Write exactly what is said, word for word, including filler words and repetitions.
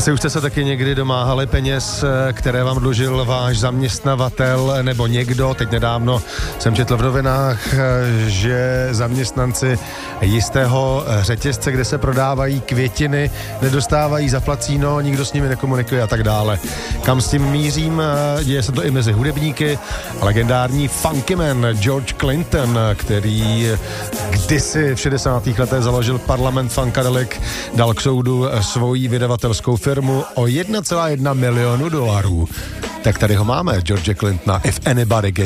Asi už jste se taky někdy domáhali peněz, které vám dlužil váš zaměstnavatel nebo někdo. Teď nedávno jsem četl v novinách, že zaměstnanci jistého řetězce, kde se prodávají květiny, nedostávají zaplacíno, nikdo s nimi nekomunikuje a tak dále. Kam s tím mířím? Děje se to i mezi hudebníky. Legendární funkyman George Clinton, který kdysi v šedesátých letech založil Parlament Funkadelic, dal k soudu svoji vydavatelskou firmu o jedna celá jedna milionu dolarů. Tak tady ho máme, George Clintona, If Anybody Gave